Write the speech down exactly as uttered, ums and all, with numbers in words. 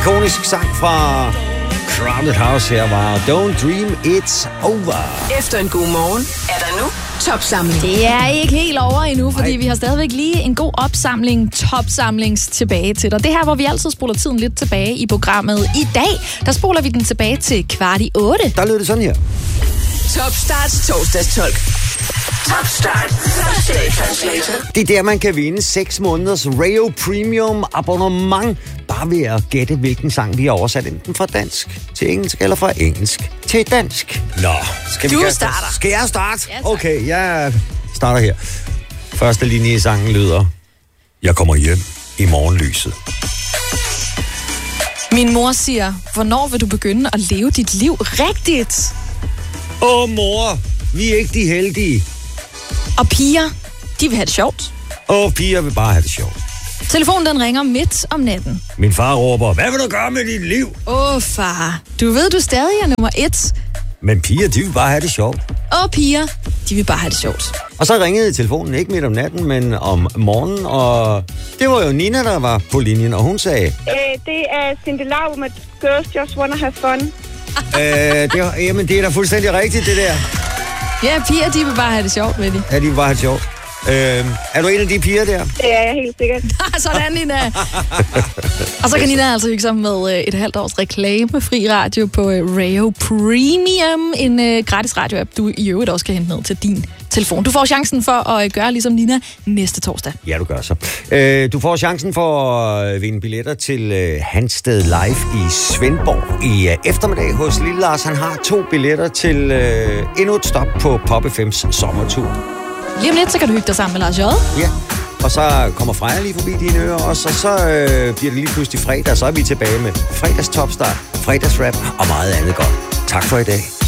ikonisk sang fra Crowded House her var Don't Dream It's Over. Efter en god morgen er der nu topsamling. Det er ikke helt over endnu, fordi Ej. vi har stadigvæk lige en god opsamling, topsamlings tilbage til dig. Det her, hvor vi altid spoler tiden lidt tilbage i programmet. I dag, der spoler vi den tilbage til kvart i otte. Der lød det sådan her. Top Starts torsdagstolk. Top Start Thursday Translator. Det er der, man kan vinde seks måneders Rayo Premium abonnement. Bare ved at gætte, hvilken sang vi har oversat, enten fra dansk til engelsk, eller fra engelsk til dansk. Nå, skal vi Du kaste? starter. Skal jeg starte? Ja, okay, jeg starter her. Første linje i sangen lyder: Jeg kommer hjem i morgenlyset. Min mor siger, hvornår vil du begynde at leve dit liv rigtigt? Åh, mor, vi er ikke de heldige. Og piger, de vil have det sjovt. Åh, piger vil bare have det sjovt. Telefonen den ringer midt om natten. Min far råber: Hvad vil du gøre med dit liv? Åh, far, du ved, du stadig er nummer et. Men piger, de vil bare have det sjovt. Og piger, de vil bare have det sjovt. Og så ringede telefonen ikke midt om natten, men om morgenen, og det var jo Nina, der var på linjen, og hun sagde... Øh, det er Cindy Lauper med Girls Just Wanna Have Fun. øh, det, jamen, det er da fuldstændig rigtigt, det der. Ja, piger, de vil bare have det sjovt, ved de. Ja, de vil bare have det sjovt. Øh, er du en af de piger der? Det er jeg helt sikkert. Sådan, Nina. Og så kan Nina altså hygge sig med et halvt års reklamefri radio på Rayo Premium, en uh, gratis radioapp, du i øvrigt også kan hente ned til din telefon. Du får chancen for at gøre ligesom Nina næste torsdag. Ja, du gør så. Øh, du får chancen for at vinde billetter til øh, Hansted Live i Svendborg i øh, eftermiddag hos Lille Lars. Han har to billetter til øh, endnu et stop på Pop F M's sommertur. Lige om lidt, så kan du hygge dig sammen med Lars J. Ja, og så kommer Freja lige forbi dine ører, og så, så øh, bliver det lige pludselig fredag, og så er vi tilbage med fredags topstart, fredagsrap og meget andet godt. Tak for i dag.